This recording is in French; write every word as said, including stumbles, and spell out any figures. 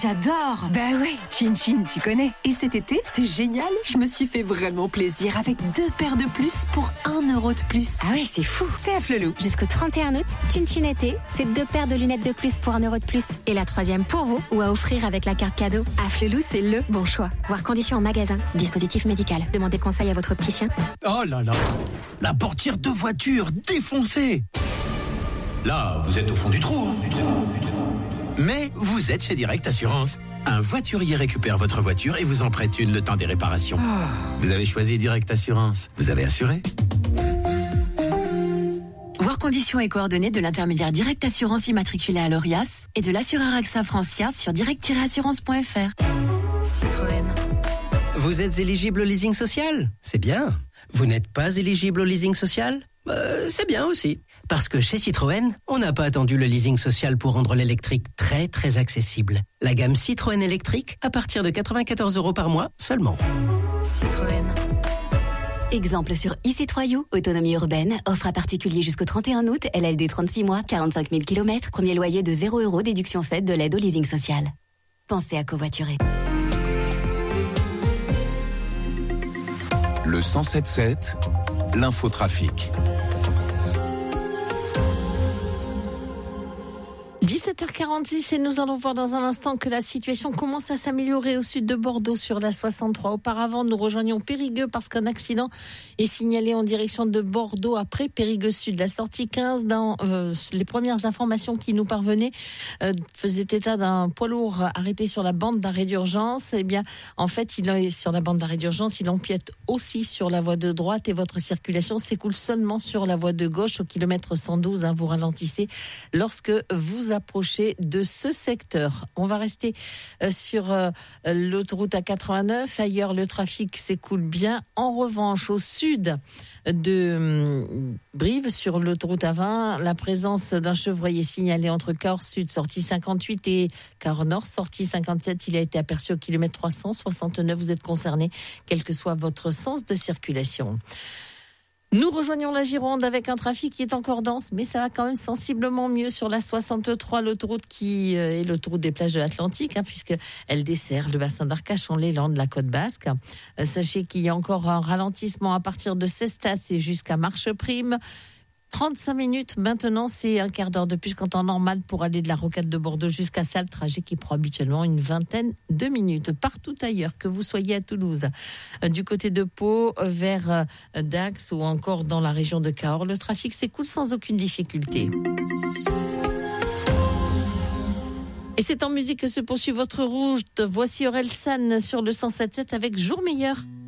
j'adore. Bah ouais, Chin Chin, tu connais. Et cet été, c'est génial. Je me suis fait vraiment plaisir avec deux paires de plus pour un euro de plus. Ah ouais, c'est fou. C'est à Flelou. Jusqu'au trente et un août, Chin Chin été, c'est deux paires de lunettes de plus pour un euro de plus. Et la troisième pour vous ou à offrir avec la carte cadeau. À Flelou, c'est le bon choix. Voir conditions en magasin. Dispositif médical. Demandez conseil à votre opticien. Oh là là, la portière de voiture défoncée. Là, vous êtes au fond du trou, hein, du trou, du trou. Mais vous êtes chez Direct Assurance. Un voiturier récupère votre voiture et vous en prête une le temps des réparations. Oh. Vous avez choisi Direct Assurance. Vous avez assuré. Voir conditions et coordonnées de l'intermédiaire Direct Assurance immatriculé à l'Orias et de l'assureur AXA France-Yard sur direct tiret assurance point f r. Citroën. Vous êtes éligible au leasing social ? C'est bien. Vous n'êtes pas éligible au leasing social ? Euh, c'est bien aussi. Parce que chez Citroën, on n'a pas attendu le leasing social pour rendre l'électrique très très accessible. La gamme Citroën électrique à partir de quatre-vingt-quatorze euros par mois seulement. Citroën. Exemple sur i c trois u, autonomie urbaine, offre à particulier jusqu'au trente et un août, L L D trente-six mois, quarante-cinq mille kilomètres, premier loyer de zéro euros, déduction faite de l'aide au leasing social. Pensez à covoiturer. Le cent sept sept, l'infotrafic. dix-sept heures quarante-six et nous allons voir dans un instant que la situation commence à s'améliorer au sud de Bordeaux sur la soixante-trois. Auparavant, nous rejoignons Périgueux parce qu'un accident est signalé en direction de Bordeaux après Périgueux Sud. La sortie quinze, dans euh, les premières informations qui nous parvenaient, euh, faisaient état d'un poids lourd arrêté sur la bande d'arrêt d'urgence. Eh bien, en fait, il est sur la bande d'arrêt d'urgence, il empiète aussi sur la voie de droite et votre circulation s'écoule seulement sur la voie de gauche au kilomètre cent douze. Hein, vous ralentissez lorsque vous approcher de ce secteur. On va rester euh, sur euh, l'autoroute A quatre-vingt-neuf. Ailleurs, le trafic s'écoule bien. En revanche, au sud de euh, Brive, sur l'autoroute A vingt, la présence d'un chevreuil est signalée entre Cahors Sud, sortie cinquante-huit, et Cahors Nord, sortie cinquante-sept. Il a été aperçu au kilomètre trois cent soixante-neuf. Vous êtes concerné, quel que soit votre sens de circulation. Nous rejoignons la Gironde avec un trafic qui est encore dense, mais ça va quand même sensiblement mieux sur la soixante-trois, l'autoroute qui est l'autoroute des plages de l'Atlantique, hein, puisqu'elle dessert le bassin d'Arcachon, les Landes, la côte basque. Euh, sachez qu'il y a encore un ralentissement à partir de Cestas et jusqu'à Marcheprime. trente-cinq minutes maintenant, c'est un quart d'heure de plus qu'en temps normal pour aller de la rocade de Bordeaux jusqu'à Salles, trajet qui prend habituellement une vingtaine de minutes. Partout ailleurs, que vous soyez à Toulouse, du côté de Pau, vers Dax ou encore dans la région de Cahors, le trafic s'écoule sans aucune difficulté. Et c'est en musique que se poursuit votre route. Voici Orelsan sur le cent sept sept avec Jour Meilleur.